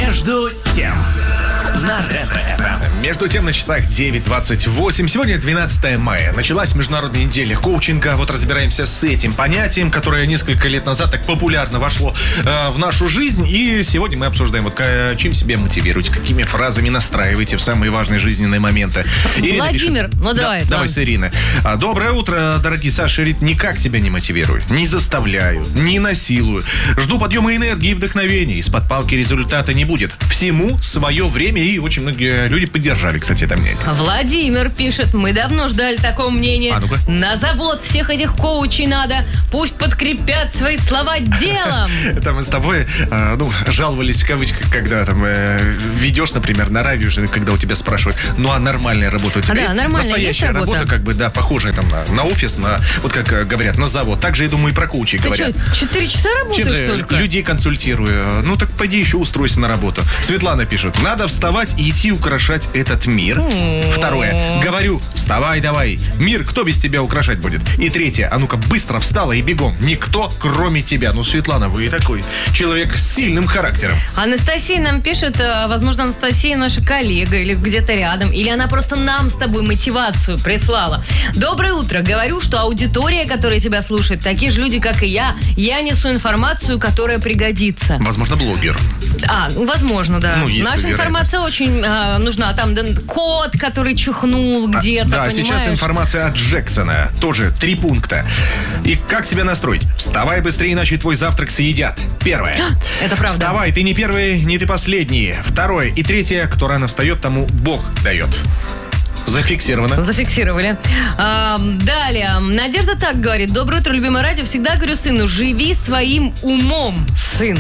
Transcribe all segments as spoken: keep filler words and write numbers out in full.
Между тем на Ретро-эф эм. Между тем на часах девять двадцать восемь. Сегодня двенадцатое мая. Началась международная неделя коучинга. Вот разбираемся с этим понятием, которое несколько лет назад так популярно вошло э, в нашу жизнь. И сегодня мы обсуждаем, вот чем себя мотивируете, какими фразами настраиваете в самые важные жизненные моменты. Ирина Владимир, пишет, ну давай. Да, давай с Ириной. А, доброе утро, дорогие Саша и Рит. Никак себя не мотивирую, не заставляю, не насилую. Жду подъема энергии и вдохновения. Из-под палки результата не будет. Всему свое время. И очень многие люди поддержали, кстати, это мнение. Владимир пишет, мы давно ждали такого мнения. А, ну-ка. На завод всех этих коучей надо. Пусть подкрепят свои слова делом. Это мы с тобой, ну, жаловались в кавычках, когда там ведешь, например, на радио, когда у тебя спрашивают, ну, а нормальная работа у тебя да, есть? Нормальная Настоящая есть работа? работа, как бы, да, похожая там на, на офис, на, вот как говорят, на завод. Также, я думаю, и про коучей Ты говорят. что, четыре часа работаешь Чем только? Людей консультирую. Ну, так пойди еще устройся на работу. Светлана пишет, надо вставать и идти украшать этот мир. Второе. Говорю, вставай давай. Мир, кто без тебя украшать будет? И третье. А ну-ка, быстро встала и бегом. Никто, кроме тебя. Ну, Светлана, вы такой человек с сильным характером. Анастасия нам пишет, возможно, Анастасия наша коллега или где-то рядом, или она просто нам с тобой мотивацию прислала. Доброе утро. Говорю, что аудитория, которая тебя слушает, такие же люди, как и я. Я несу информацию, которая пригодится. Возможно, блогер. А, ну, возможно, да. Ну, есть Наша информация очень а, нужна. Там да, кот, который чихнул где-то, а, Да, понимаешь? сейчас информация от Джексона. Тоже три пункта. И как себя настроить? Вставай быстрее, иначе твой завтрак съедят. Первое. Это правда. Вставай, ты не первый, не ты последний. Второе. И третье. Кто рано встает, тому Бог дает. Зафиксировано. Зафиксировали. А, далее. Надежда так говорит. Доброе утро, любимое радио. Всегда говорю сыну, живи своим умом, сын.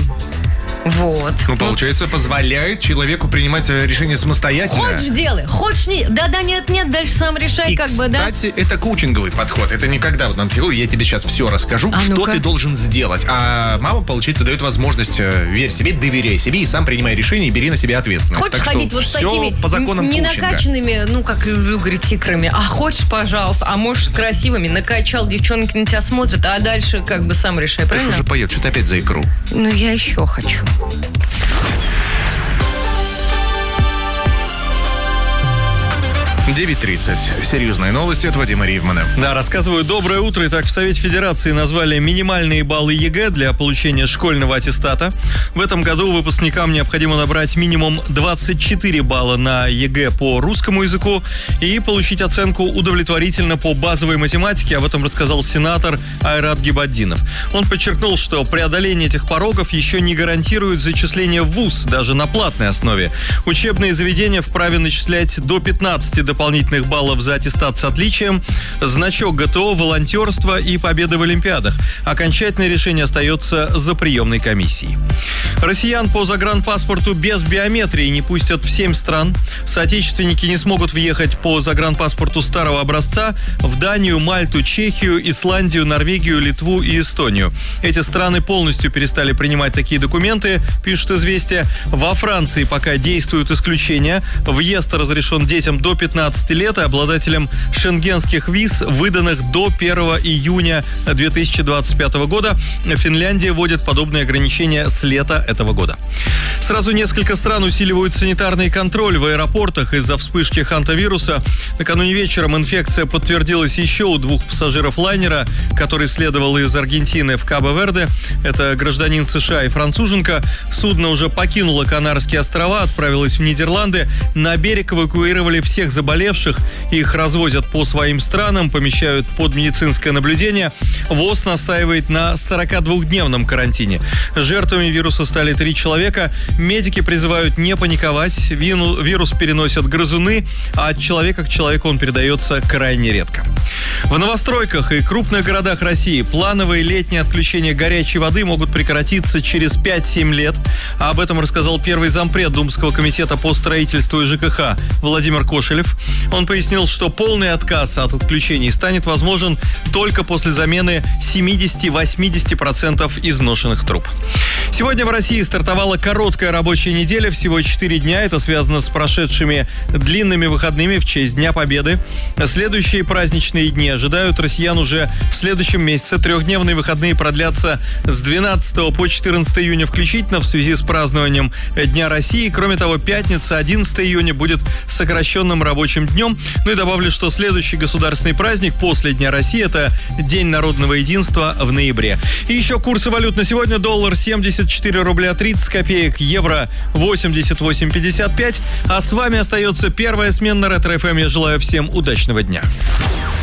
Вот. Ну, получается, позволяет человеку принимать решения самостоятельно. Хочешь, делай. Хочешь, не. Да-да, нет-нет, дальше сам решай, и, как бы, да. кстати, это коучинговый подход. Это не когда вот нам тяжело, я тебе сейчас все расскажу, а что ну-ка. ты должен сделать. А мама, получается, дает возможность верь себе, доверяй себе и сам принимай решения и бери на себя ответственность. Хочешь так ходить что вот с все такими по законам не коучинга. накачанными, ну, как люблю говорить, икрами. А хочешь, пожалуйста. А можешь с красивыми. Накачал, девчонки на тебя смотрят, а дальше как бы сам решай, Ты правильно? же уже поет, что ты опять за икру? Ну, я еще хочу. девять тридцать. Серьезные новости от Вадима Ривмана. Да, рассказываю. Доброе утро. Итак, в Совете Федерации назвали минимальные баллы ЕГЭ для получения школьного аттестата. В этом году выпускникам необходимо набрать минимум двадцать четыре балла на ЕГЭ по русскому языку и получить оценку удовлетворительно по базовой математике. Об этом рассказал сенатор Айрат Гибаддинов. Он подчеркнул, что преодоление этих порогов еще не гарантирует зачисление в вуз, даже на платной основе. Учебные заведения вправе начислять до пятнадцати дополнительных дополнительных баллов за аттестат с отличием, значок ГТО, волонтерство и победы в Олимпиадах. Окончательное решение остается за приемной комиссией. Россиян по загранпаспорту без биометрии не пустят в семь стран. Соотечественники не смогут въехать по загранпаспорту старого образца в Данию, Мальту, Чехию, Исландию, Норвегию, Литву и Эстонию. Эти страны полностью перестали принимать такие документы, пишет «Известия». Во Франции пока действуют исключения. Въезд разрешен детям до пятнадцати лет и обладателям шенгенских виз, выданных до первого июня две тысячи двадцать пятого года. Финляндия вводит подобные ограничения с лета этого года. Сразу несколько стран усиливают санитарный контроль в аэропортах из-за вспышки хантавируса. Накануне вечером инфекция подтвердилась еще у двух пассажиров лайнера, который следовал из Аргентины в Кабо-Верде. Это гражданин США и француженка. Судно уже покинуло Канарские острова, отправилось в Нидерланды. На берег эвакуировали всех заболевших. Их развозят по своим странам, помещают под медицинское наблюдение. ВОЗ настаивает на сорокадвухдневном карантине. Жертвами вируса стали три человека. Медики призывают не паниковать. Вирус переносят грызуны, а от человека к человеку он передается крайне редко. В новостройках и крупных городах России плановые летние отключения горячей воды могут прекратиться через пять-семь лет. Об этом рассказал первый зампред Думского комитета по строительству и ЖКХ Владимир Кошелев. Он пояснил, что полный отказ от отключений станет возможен только после замены семьдесят-восемьдесят процентов изношенных труб. Сегодня в России стартовала короткая рабочая неделя, всего четыре дня. Это связано с прошедшими длинными выходными в честь Дня Победы. Следующие праздничные дни ожидают россиян уже в следующем месяце. Трехдневные выходные продлятся с двенадцатого по четырнадцатое июня включительно в связи с празднованием Дня России. Кроме того, пятница, одиннадцатое июня, будет сокращенным рабочим днем. Ну и добавлю, что следующий государственный праздник после Дня России – это День народного единства в ноябре. И еще курсы валют на сегодня. Доллар семьдесят четыре рубля тридцать копеек, евро восемьдесят восемь пятьдесят пять. А с вами остается первая смена Ретро эф эм. Я желаю всем удачного дня.